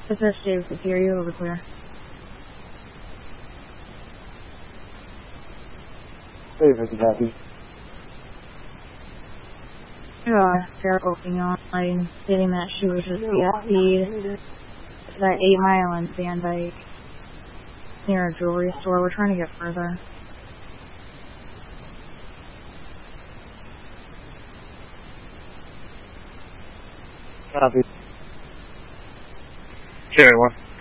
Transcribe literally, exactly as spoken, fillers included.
This is Dave with you. Are you over clear? Dave, is it happy? Yeah, Sarah working on like, stating that she was just at speed that eight mile in Van Dyke near a jewelry store. We're trying to get further. Copy. Carry one.